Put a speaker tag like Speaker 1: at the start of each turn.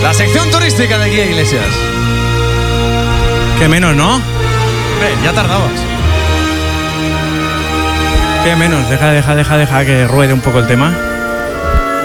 Speaker 1: La sección turística de Guía Iglesias.
Speaker 2: Qué menos, ¿no?
Speaker 1: Hombre, ya tardabas.
Speaker 2: Qué menos. Deja que ruede un poco el tema.